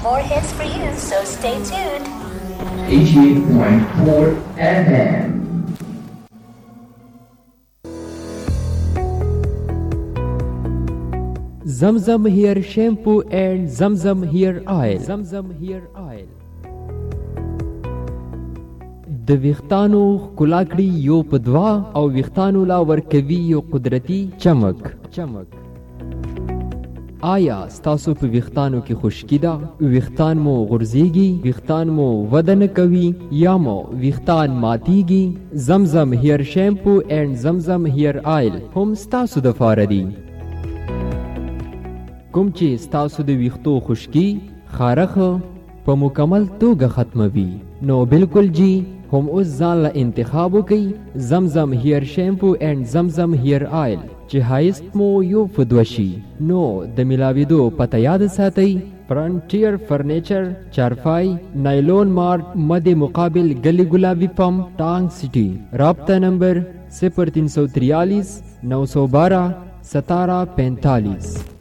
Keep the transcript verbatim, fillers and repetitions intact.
More hits for you, so stay tuned. eighty-eight point four F M. Zamzam Hair Shampoo and Zamzam Hair Oil. Zamzam Hair Oil. د ویښتانو ښکلا کړي یو په دوا او ویښتانو لا ورکوي یو قدرتي چمک چمک آیا ستاسو په ویښتانو کې خشکي ده؟ ویښتان مو غورځېږي؟ ویښتان مو وده نه کوي یا مو ویښتان ماتیږي؟ زمزم هیر شیمپو اینډ زمزم هیر آیل هم ستاسو دپاره دي. کوم چې ستاسو د ویښتو خشکي خارښه په مکمل توګه ختموي، نو بالکل جی هم اوس ځان له انتخاب وکئ زمزم هیر شیمپو اینډ زمزم هیر آیل چې هایست مو یو فدوه شي. نو د میلاویدو پته یاد ساتئ: فرنټیر فرنیچر، چارپای، نایلون مارٹ، مد مقابل گلی گلابی پمپ، ٹانگ سٹی. رابطہ نمبر صفر تین سو تریالیس نو سو بارہ ستارہ پینتالیس.